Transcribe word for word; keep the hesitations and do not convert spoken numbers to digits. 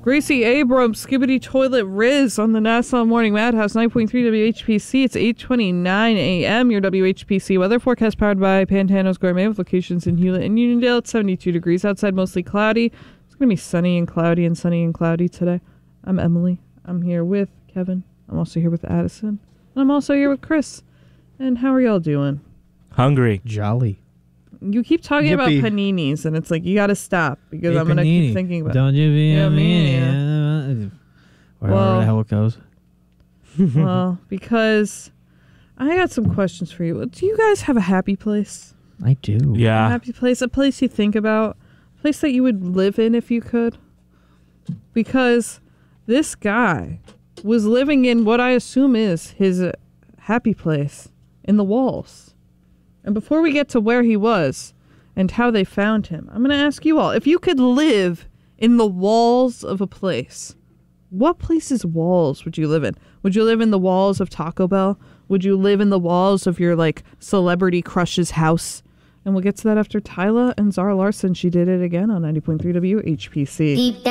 Gracie Abrams, Skibbity Toilet Riz on the Nassau Morning Madhouse, nine point three W H P C. It's eight twenty-nine a.m. Your W H P C weather forecast powered by Pantano's Gourmet with locations in Hewlett and Uniondale. It's seventy-two degrees outside, mostly cloudy. It's going to be sunny and cloudy and sunny and cloudy today. I'm Emily. I'm here with Kevin. I'm also here with Addison. And I'm also here with Chris. And how are y'all doing? Hungry. Jolly. You keep talking Yippee. about paninis, and it's like, you got to stop, because Hey, I'm going to keep panini. thinking about Don't you be Yeah, a me, meanie. Whatever Well- the hell it goes. Well, because I got some questions for you. Do you guys have a happy place? I do. A Yeah. happy place? A place you think about? A place that you would live in if you could? Because this guy was living in what I assume is his uh, happy place in the walls. And before we get to where he was and how they found him, I'm going to ask you all, if you could live in the walls of a place, what place's walls would you live in? Would you live in the walls of Taco Bell? Would you live in the walls of your, like, celebrity crush's house? And we'll get to that after Tyla and Zara Larson. She did it again on ninety point three W H P C. Deep down.